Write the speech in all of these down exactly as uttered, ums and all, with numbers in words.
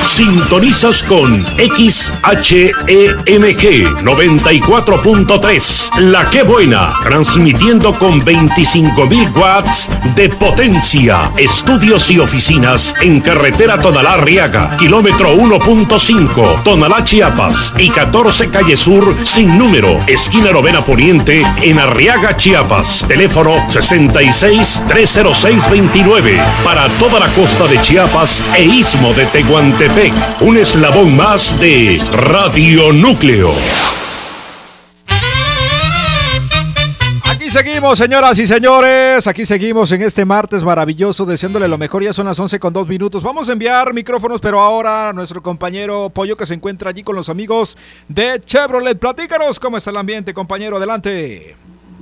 Sintonizas con X H E M G noventa y cuatro punto tres, La Que Buena, transmitiendo con veinticinco mil watts de potencia. Estudios y oficinas en carretera Tonalá-Arriaga, kilómetro uno punto cinco, Tonalá, Chiapas, y catorce Calle Sur, sin número, esquina Novena Poniente, en Arriaga, Chiapas. Teléfono sesenta y seis, trescientos seis veintinueve. Para toda la costa de Chiapas e istmo de Tehuantepec. Un eslabón más de Radio Núcleo. Aquí seguimos, señoras y señores. Aquí seguimos en este martes maravilloso, deseándole lo mejor. Ya son las once con dos minutos. Vamos a enviar micrófonos, pero ahora nuestro compañero Pollo, que se encuentra allí con los amigos de Chevrolet. Platícanos cómo está el ambiente, compañero. Adelante.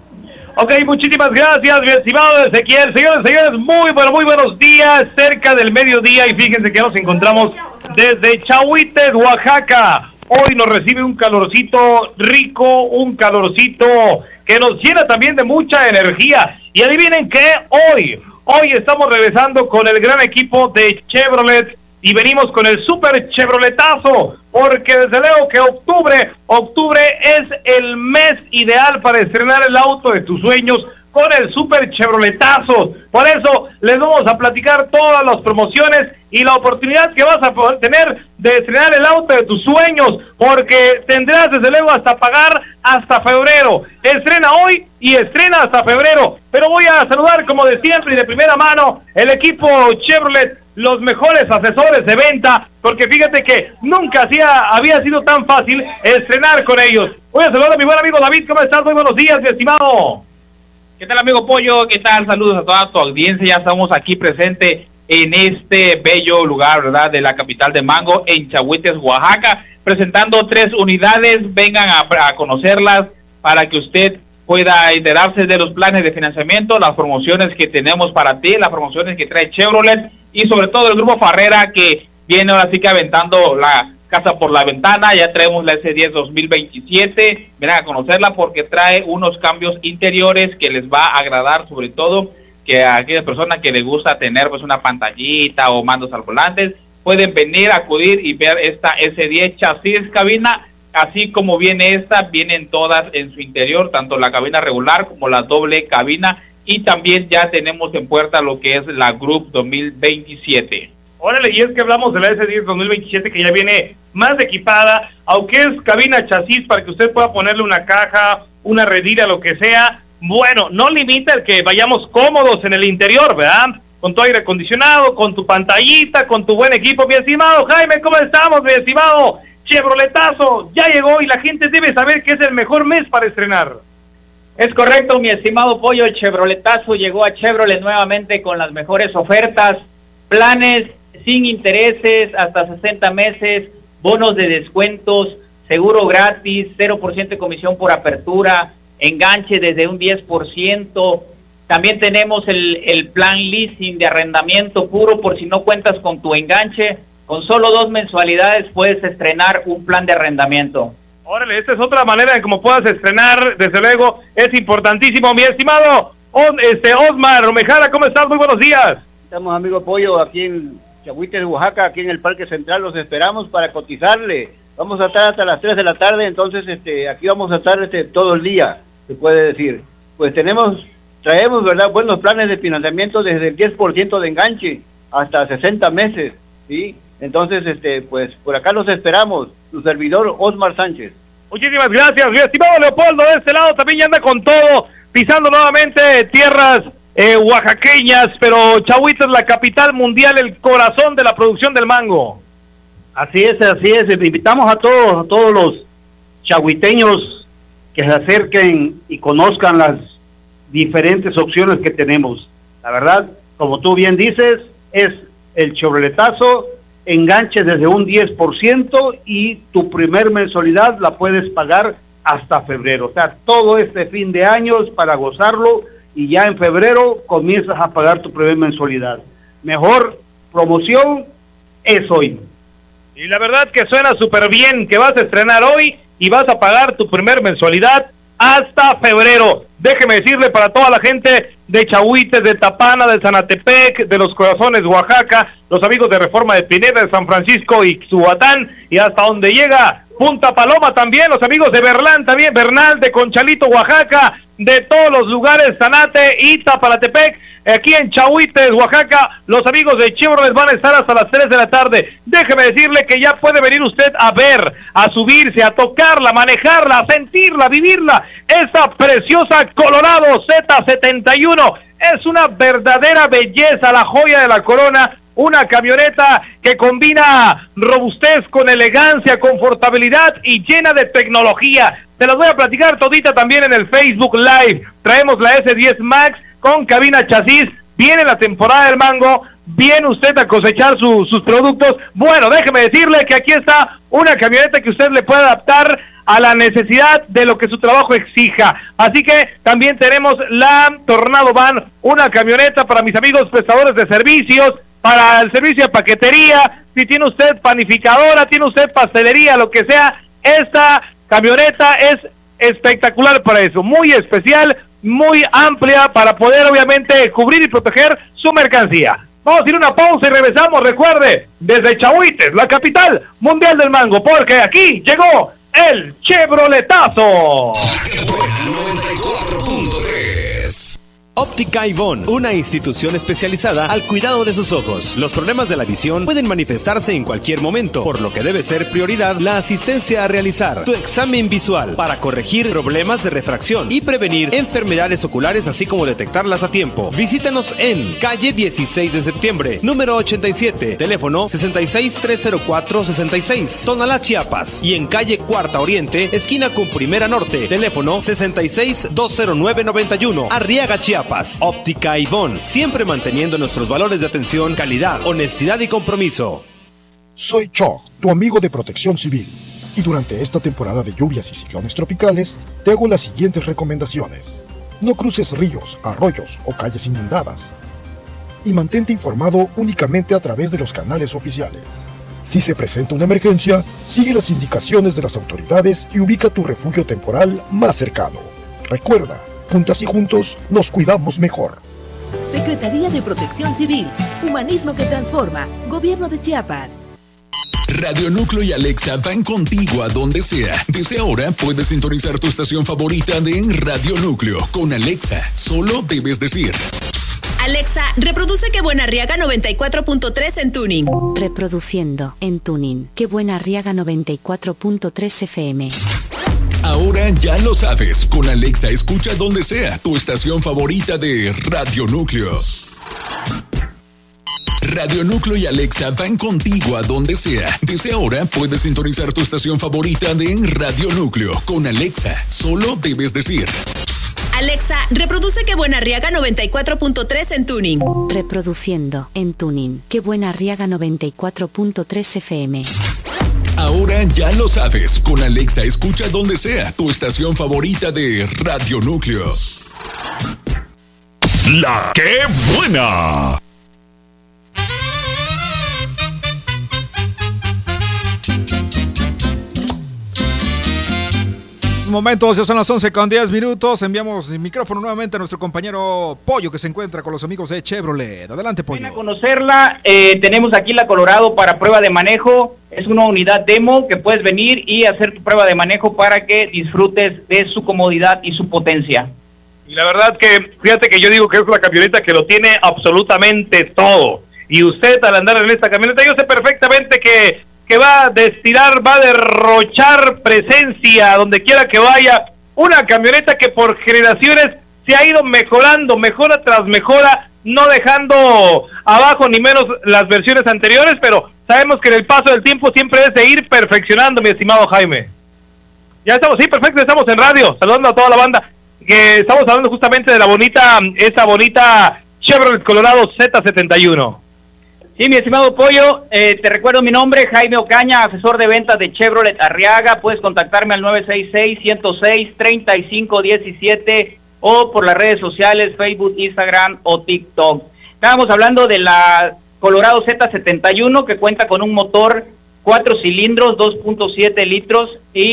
Ok, muchísimas gracias, mi estimado Ezequiel. Señores, señores, muy bueno, muy buenos días, cerca del mediodía, y fíjense que nos encontramos desde Chahuites, Oaxaca. Hoy nos recibe un calorcito rico, un calorcito que nos llena también de mucha energía. Y adivinen qué, hoy, hoy estamos regresando con el gran equipo de Chevrolet y venimos con el super Chevroletazo, porque desde luego que octubre, octubre es el mes ideal para estrenar el auto de tus sueños con el super Chevroletazo. Por eso les vamos a platicar todas las promociones y la oportunidad que vas a poder tener de estrenar el auto de tus sueños, porque tendrás desde luego hasta pagar hasta febrero. Estrena hoy y estrena hasta febrero. Pero voy a saludar, como de siempre y de primera mano, el equipo Chevrolet, los mejores asesores de venta, porque fíjate que nunca hacía, había sido tan fácil estrenar con ellos. Voy a saludar a mi buen amigo David. ¿Cómo estás? Muy buenos días, mi estimado. ¿Qué tal, amigo Pollo? ¿Qué tal? Saludos a toda tu audiencia. Ya estamos aquí presentes en este bello lugar, ¿verdad?, de la capital de Mango, en Chahuites, Oaxaca, presentando tres unidades. Vengan a, a conocerlas para que usted pueda enterarse de los planes de financiamiento, las promociones que tenemos para ti, las promociones que trae Chevrolet, y sobre todo el Grupo Farrera, que viene ahora sí que aventando la casa por la ventana. Ya traemos la S diez dos mil veintisiete, vengan a conocerla porque trae unos cambios interiores que les va a agradar, sobre todo que a aquellas personas que les gusta tener pues una pantallita o mandos al volante, pueden venir a acudir y ver esta S diez chasis cabina. Así como viene esta, vienen todas en su interior, tanto la cabina regular como la doble cabina, y también ya tenemos en puerta lo que es la Group dos mil veintisiete. Órale, y es que hablamos de la S diez dos mil veintisiete, que ya viene más equipada, aunque es cabina chasis para que usted pueda ponerle una caja, una redilla, lo que sea. Bueno, no limita el que vayamos cómodos en el interior, ¿verdad? Con tu aire acondicionado, con tu pantallita, con tu buen equipo. Mi estimado Jaime, ¿cómo estamos, mi estimado? Chevroletazo ya llegó y la gente debe saber que es el mejor mes para estrenar. Es correcto, mi estimado Pollo. El Chevroletazo llegó a Chevrolet nuevamente con las mejores ofertas, planes sin intereses hasta sesenta meses, bonos de descuentos, seguro gratis, cero por ciento de comisión por apertura, enganche desde un diez por ciento. También tenemos el, el plan leasing de arrendamiento puro por si no cuentas con tu enganche. Con solo dos mensualidades puedes estrenar un plan de arrendamiento. Órale, esta es otra manera de cómo puedas estrenar, desde luego, es importantísimo. Mi estimado Os, este, Osmar Romejara, ¿cómo estás? Muy buenos días. Estamos, amigo Pollo, aquí en Chahuites, Oaxaca, aquí en el Parque Central. Los esperamos para cotizarle. Vamos a estar hasta las tres de la tarde, entonces este, aquí vamos a estar este, todo el día, se puede decir. Pues tenemos, traemos, ¿verdad?, buenos planes de financiamiento desde el diez por ciento de enganche hasta sesenta meses, ¿sí? Entonces, este, pues, por acá los esperamos, su servidor Osmar Sánchez. Muchísimas gracias, mi estimado Leopoldo, de este lado también ya anda con todo, pisando nuevamente tierras eh, oaxaqueñas, pero Chahuites es la capital mundial, el corazón de la producción del mango. Así es, así es, invitamos a todos, a todos los chahuiteños que se acerquen y conozcan las diferentes opciones que tenemos. La verdad, como tú bien dices, es el Chevroletazo, enganche desde un diez por ciento y tu primer mensualidad la puedes pagar hasta febrero. O sea, todo este fin de año es para gozarlo y ya en febrero comienzas a pagar tu primer mensualidad. Mejor promoción es hoy. Y la verdad que suena súper bien, que vas a estrenar hoy y vas a pagar tu primer mensualidad hasta febrero. Déjeme decirle para toda la gente de Chahuites, de Tapana, de Zanatepec, de Los Corazones, Oaxaca, los amigos de Reforma de Pineda, de San Francisco y Xuatán, y hasta donde llega Punta Paloma también, los amigos de Berlán también, Bernal, de Conchalito, Oaxaca, de todos los lugares, Zanate y Tapalatepec, aquí en Chahuites, Oaxaca, los amigos de Chevrolet van a estar hasta las tres de la tarde. Déjeme decirle que ya puede venir usted a ver, a subirse, a tocarla, a manejarla, a sentirla, a vivirla, esa preciosa Colorado Z setenta y uno, es una verdadera belleza, la joya de la corona, una camioneta que combina robustez con elegancia, confortabilidad y llena de tecnología. Te las voy a platicar todita también en el Facebook Live. Traemos la ese diez Max con cabina chasis, viene la temporada del mango, viene usted a cosechar su, sus productos. Bueno, déjeme decirle que aquí está una camioneta que usted le puede adaptar a la necesidad de lo que su trabajo exija. Así que también tenemos la Tornado Van, una camioneta para mis amigos prestadores de servicios, para el servicio de paquetería, si tiene usted panificadora, tiene usted pastelería, lo que sea, esta camioneta es espectacular para eso, muy especial, muy amplia para poder obviamente cubrir y proteger su mercancía. Vamos a ir a una pausa y regresamos, recuerde, desde Chahuites, la capital mundial del mango, porque aquí llegó el Chevroletazo. noventa y cuatro punto tres. Óptica Ivonne, una institución especializada al cuidado de sus ojos. Los problemas de la visión pueden manifestarse en cualquier momento, por lo que debe ser prioridad la asistencia a realizar tu examen visual para corregir problemas de refracción y prevenir enfermedades oculares, así como detectarlas a tiempo. Visítanos en calle dieciséis de septiembre, número ochenta y siete, teléfono sesenta y seis, trescientos cuatro, sesenta y seis, Tonalá, Chiapas, y en calle Cuarta Oriente, esquina con Primera Norte, teléfono sesenta y seis, doscientos nueve, noventa y uno, Arriaga, Chiapas. Óptica Ivonne, siempre manteniendo nuestros valores de atención, calidad, honestidad y compromiso. Soy Cho, tu amigo de Protección Civil, y durante esta temporada de lluvias y ciclones tropicales, te hago las siguientes recomendaciones. No cruces ríos, arroyos o calles inundadas, y mantente informado únicamente a través de los canales oficiales. Si se presenta una emergencia, sigue las indicaciones de las autoridades y ubica tu refugio temporal más cercano. Recuerda, juntas y juntos nos cuidamos mejor. Secretaría de Protección Civil, Humanismo que Transforma, Gobierno de Chiapas. Radio Núcleo y Alexa van contigo a donde sea. Desde ahora puedes sintonizar tu estación favorita de Radio Núcleo. Con Alexa, solo debes decir: Alexa, reproduce Que Buena Arriaga noventa y cuatro punto tres en tuning. Reproduciendo en tuning Que Buena Arriaga noventa y cuatro punto tres F M. Ahora ya lo sabes, con Alexa escucha donde sea tu estación favorita de Radio Núcleo. Radio Núcleo y Alexa van contigo a donde sea. Desde ahora puedes sintonizar tu estación favorita de Radio Núcleo. Con Alexa, solo debes decir: Alexa, reproduce Que Buena Arriaga noventa y cuatro punto tres en tuning. Reproduciendo en tuning Que Buena Arriaga noventa y cuatro punto tres F M. Ahora ya lo sabes, con Alexa escucha donde sea tu estación favorita de Radio Núcleo. La que buena. Momentos, ya son las once con diez minutos. Enviamos el micrófono nuevamente a nuestro compañero Pollo, que se encuentra con los amigos de Chevrolet. Adelante, Pollo. Ven a conocerla. Eh, tenemos aquí la Colorado para prueba de manejo. Es una unidad demo que puedes venir y hacer tu prueba de manejo para que disfrutes de su comodidad y su potencia. Y la verdad que, fíjate que yo digo que es una camioneta que lo tiene absolutamente todo. Y usted al andar en esta camioneta, yo sé perfectamente que que va a destilar, va a derrochar presencia donde quiera que vaya. Una camioneta que por generaciones se ha ido mejorando, mejora tras mejora, no dejando abajo ni menos las versiones anteriores, pero sabemos que en el paso del tiempo siempre es de ir perfeccionando, mi estimado Jaime. Ya estamos, sí, perfecto, estamos en radio, saludando a toda la banda, que estamos hablando justamente de la bonita, esa bonita Chevrolet Colorado Z setenta y uno. Sí, mi estimado Pollo, eh, te recuerdo mi nombre, Jaime Ocaña, asesor de ventas de Chevrolet Arriaga. Puedes contactarme al nueve seis seis, uno cero seis, tres cinco uno siete o por las redes sociales, Facebook, Instagram o TikTok. Estábamos hablando de la Colorado Z setenta y uno, que cuenta con un motor cuatro cilindros, dos punto siete litros y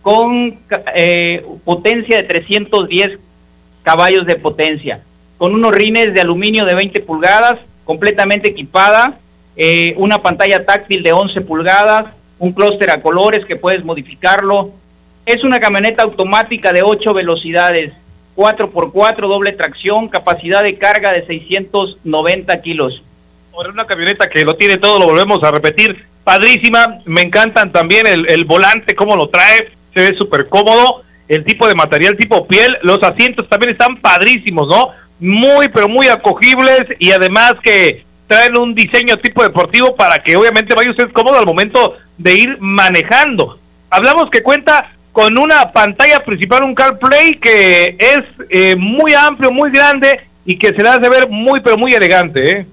con eh, potencia de trescientos diez caballos de potencia, con unos rines de aluminio de veinte pulgadas, completamente equipada, eh, una pantalla táctil de once pulgadas, un clúster a colores que puedes modificarlo. Es una camioneta automática de ocho velocidades, cuatro por cuatro, doble tracción, capacidad de carga de seiscientos noventa kilos. Ahora, una camioneta que lo tiene todo, lo volvemos a repetir, padrísima. Me encantan también el, el volante, cómo lo trae, se ve súper cómodo, el tipo de material tipo piel, los asientos también están padrísimos, ¿no? Muy, pero muy acogibles, y además que traen un diseño tipo deportivo para que obviamente vaya usted cómodo al momento de ir manejando. Hablamos que cuenta con una pantalla principal, un CarPlay que es eh, muy amplio, muy grande, y que se le hace ver muy, pero muy elegante, ¿eh?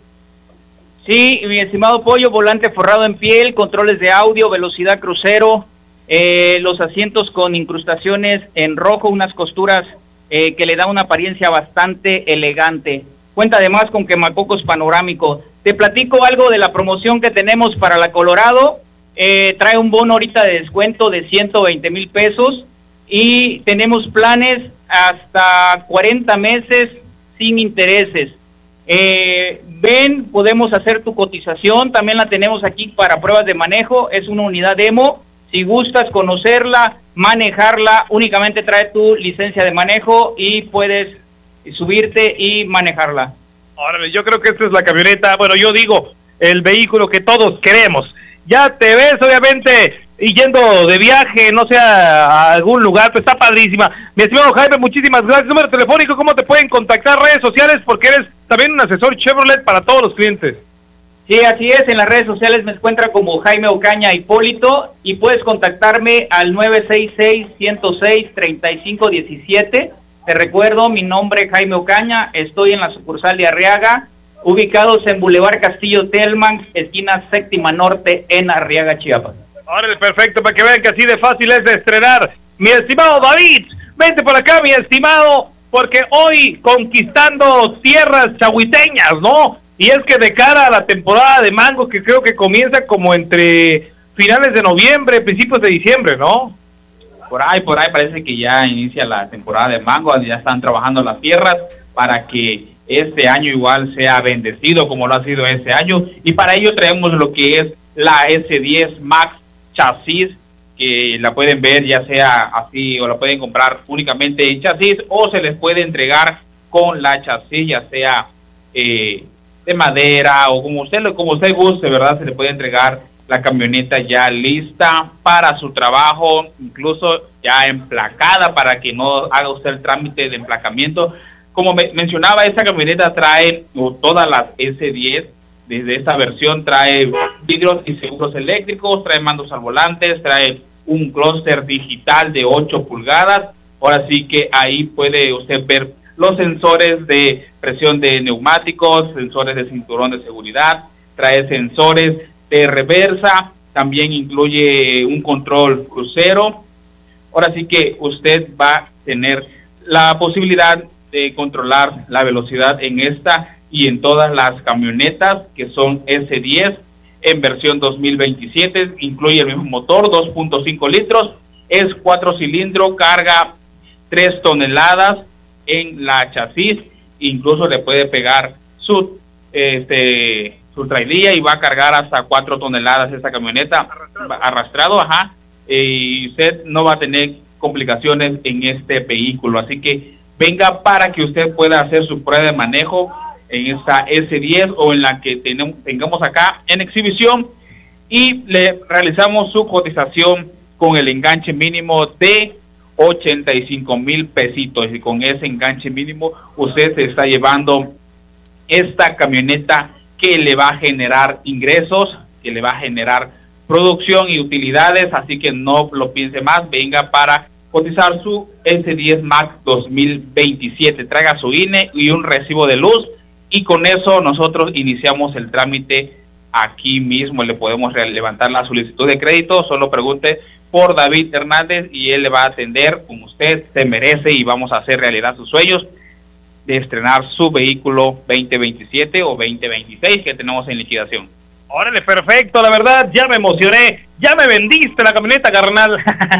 Sí, mi estimado Pollo, volante forrado en piel, controles de audio, velocidad crucero, eh, los asientos con incrustaciones en rojo, unas costuras eh, que le da una apariencia bastante elegante. Cuenta además con quemacocos panorámico. Te platico algo de la promoción que tenemos para la Colorado. Eh, trae un bono ahorita de descuento de ciento veinte mil pesos, y tenemos planes hasta cuarenta meses sin intereses. Eh, ven, podemos hacer tu cotización, también la tenemos aquí para pruebas de manejo, es una unidad demo. Si gustas conocerla, manejarla, únicamente trae tu licencia de manejo y puedes subirte y manejarla. Ahora, yo creo que esta es la camioneta, bueno, yo digo, el vehículo que todos queremos. Ya te ves, obviamente, y yendo de viaje, no sé, a algún lugar, pues está padrísima. Mi estimado Jaime, muchísimas gracias. Número telefónico, ¿cómo te pueden contactar? Redes sociales, porque eres también un asesor Chevrolet para todos los clientes. Sí, así es, en las redes sociales me encuentra como Jaime Ocaña Hipólito, y puedes contactarme al nueve seis seis, uno cero seis, tres cinco uno siete. Te recuerdo, mi nombre es Jaime Ocaña, estoy en la sucursal de Arriaga, ubicados en Boulevard Castillo Telman, esquina Séptima Norte, en Arriaga, Chiapas. Órale, perfecto, para que vean que así de fácil es de estrenar. Mi estimado David, vente por acá, mi estimado, porque hoy conquistando tierras chahuiteñas, ¿no? Y es que de cara a la temporada de mango, que creo que comienza como entre finales de noviembre, principios de diciembre, ¿no? Por ahí, por ahí parece que ya inicia la temporada de mango, ya están trabajando las tierras para que este año igual sea bendecido como lo ha sido este año, y para ello traemos lo que es la ese diez Max chasis, que la pueden ver ya sea así, o la pueden comprar únicamente en chasis, o se les puede entregar con la chasis, ya sea eh, de madera o como usted como usted guste, ¿verdad? Se le puede entregar la camioneta ya lista para su trabajo, incluso ya emplacada para que no haga usted el trámite de emplacamiento. Como me mencionaba, esta camioneta trae o todas las ese diez, desde esta versión trae vidrios y seguros eléctricos, trae mandos al volante, trae un clúster digital de ocho pulgadas. Ahora sí que ahí puede usted ver los sensores de presión de neumáticos, sensores de cinturón de seguridad, trae sensores de reversa, también incluye un control crucero. Ahora sí que usted va a tener la posibilidad de controlar la velocidad en esta y en todas las camionetas que son ese diez en versión dos mil veintisiete. Incluye el mismo motor, dos punto cinco litros, es cuatro cilindros, carga tres toneladas en la chasis, incluso le puede pegar su este su traililla y va a cargar hasta cuatro toneladas esta camioneta arrastrado, arrastrado ajá, y usted no va a tener complicaciones en este vehículo, así que venga para que usted pueda hacer su prueba de manejo en esta ese diez o en la que tenemos, tengamos acá en exhibición, y le realizamos su cotización con el enganche mínimo de ochenta y cinco mil pesitos, y con ese enganche mínimo usted se está llevando esta camioneta que le va a generar ingresos, que le va a generar producción y utilidades, así que no lo piense más, venga para cotizar su ese diez Max dos mil veintisiete, traiga su I N E y un recibo de luz, y con eso nosotros iniciamos el trámite aquí mismo, le podemos levantar la solicitud de crédito, solo pregunte por David Hernández y él le va a atender como usted se merece, y vamos a hacer realidad sus sueños de estrenar su vehículo veinte veintisiete o veinte veintiséis que tenemos en liquidación. Órale, perfecto, la verdad, ya me emocioné, ya me vendiste la camioneta, carnal.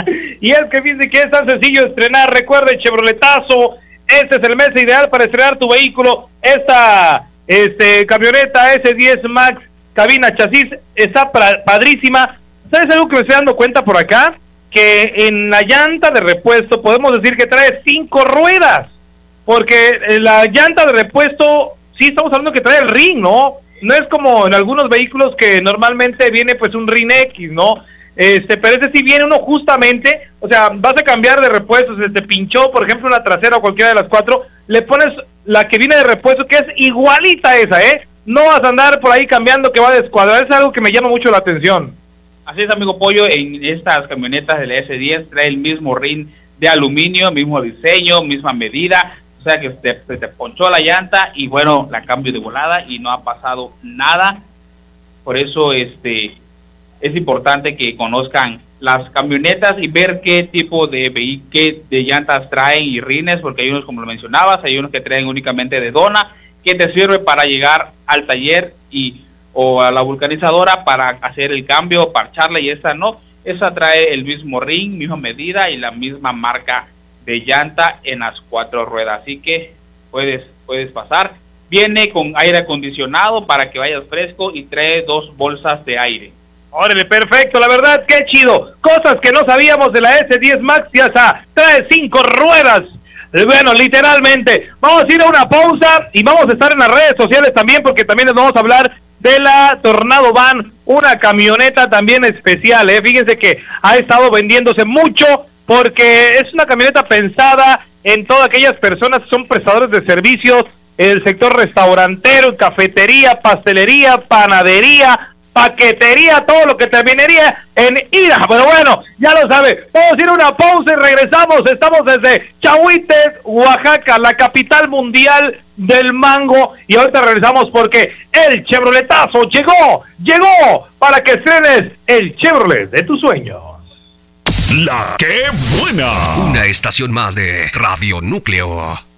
Y es que fíjense que es tan sencillo estrenar, recuerde, Chevroletazo, este es el mes ideal para estrenar tu vehículo. Esta este, camioneta ese diez Max, cabina, chasis, está pra- padrísima. ¿Sabes algo que me estoy dando cuenta por acá? Que en la llanta de repuesto podemos decir que trae cinco ruedas, porque la llanta de repuesto, sí estamos hablando que trae el ring, ¿no? No es como en algunos vehículos que normalmente viene pues un ring X, ¿no? Este, pero ese sí viene uno justamente, o sea, vas a cambiar de repuestos, se te pinchó, por ejemplo, la trasera o cualquiera de las cuatro, le pones la que viene de repuesto, que es igualita a esa, ¿eh? No vas a andar por ahí cambiando que va a descuadrar, es algo que me llama mucho la atención. Así es, amigo Pollo, en estas camionetas de la ese diez trae el mismo ring de aluminio, mismo diseño, misma medida. O sea que te, te, te ponchó la llanta y bueno, la cambio de volada y no ha pasado nada. Por eso este es importante que conozcan las camionetas y ver qué tipo de vehi- qué de llantas traen y rines, porque hay unos, como lo mencionabas, hay unos que traen únicamente de dona, que te sirve para llegar al taller y o a la vulcanizadora para hacer el cambio, parcharla, y esa no, esa trae el mismo ring, misma medida y la misma marca de llanta en las cuatro ruedas, así que puedes puedes pasar. Viene con aire acondicionado para que vayas fresco y trae dos bolsas de aire. Órale, perfecto, la verdad, qué chido. Cosas que no sabíamos de la ese diez Max, ya está, trae cinco ruedas. Bueno, literalmente. Vamos a ir a una pausa y vamos a estar en las redes sociales también, porque también les vamos a hablar de la Tornado Van, una camioneta también especial, ¿eh? Fíjense que ha estado vendiéndose mucho, porque es una camioneta pensada en todas aquellas personas que son prestadores de servicios, el sector restaurantero, cafetería, pastelería, panadería, paquetería, todo lo que terminaría en ira. Pero bueno, ya lo sabe, vamos a ir a una pausa y regresamos. Estamos desde Chahuites, Oaxaca, la capital mundial del mango, y ahorita regresamos porque el Chevroletazo llegó, llegó para que estrenes el Chevrolet de tus sueños. La que buena. Una estación más de Radio Núcleo.